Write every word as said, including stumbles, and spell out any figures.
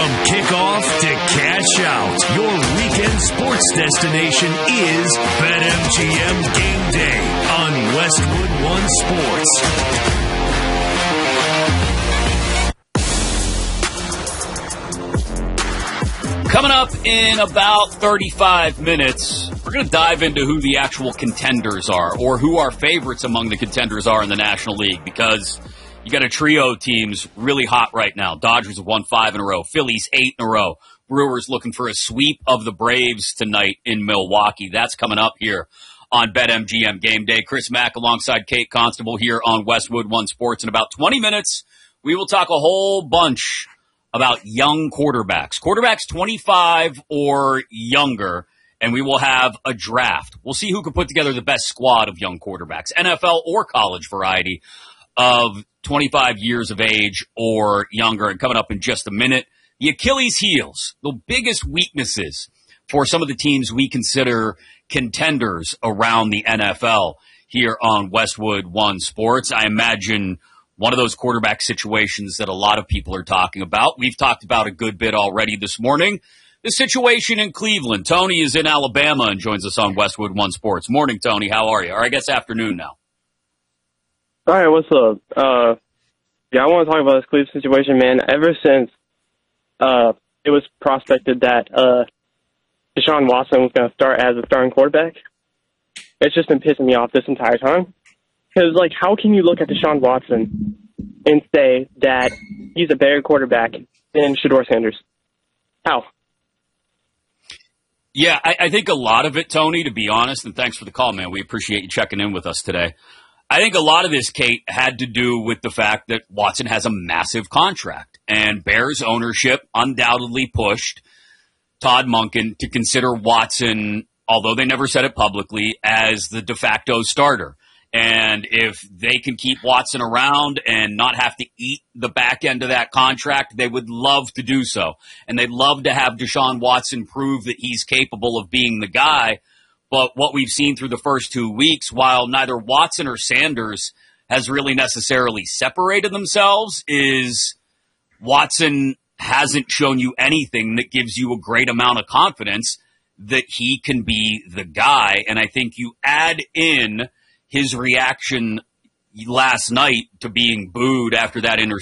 From kickoff to cash out, your weekend sports destination is BetMGM Game Day on Westwood One Sports. Coming up in about thirty-five minutes, we're going to dive into who the actual contenders are, or who our favorites among the contenders are in the National League, because you got a trio of teams really hot right now. Dodgers have won five in a row. Phillies eight in a row. Brewers looking for a sweep of the Braves tonight in Milwaukee. That's coming up here on BetMGM Game Day. Chris Mack alongside Kate Constable here on Westwood One Sports. In about twenty minutes, we will talk a whole bunch about young quarterbacks. Quarterbacks twenty-five or younger, and we will have a draft. We'll see who can put together the best squad of young quarterbacks, N F L or college variety of twenty-five years of age or younger. And coming up in just a minute, the Achilles heels, the biggest weaknesses for some of the teams we consider contenders around the N F L here on Westwood One Sports. I imagine one of those quarterback situations that a lot of people are talking about. We've talked about a good bit already this morning. The situation in Cleveland. Tony is in Alabama and joins us on Westwood One Sports. Morning, Tony. How are you? Or I guess afternoon now. All right, what's up? Uh, yeah, I want to talk about this Cleveland situation, man. Ever since uh, it was prospected that uh, Deshaun Watson was going to start as a starting quarterback, it's just been pissing me off this entire time. Because, like, how can you look at Deshaun Watson and say that he's a better quarterback than Shedeur Sanders? How? Yeah, I, I think a lot of it, Tony, to be honest, and thanks for the call, man. We appreciate you checking in with us today. I think a lot of this, Kate, had to do with the fact that Watson has a massive contract, and Bears ownership undoubtedly pushed Todd Monken to consider Watson, although they never said it publicly, as the de facto starter. And if they can keep Watson around and not have to eat the back end of that contract, they would love to do so. And they'd love to have Deshaun Watson prove that he's capable of being the guy. But what we've seen through the first two weeks, while neither Watson or Sanders has really necessarily separated themselves, is Watson hasn't shown you anything that gives you a great amount of confidence that he can be the guy. And I think you add in his reaction last night to being booed after that interception.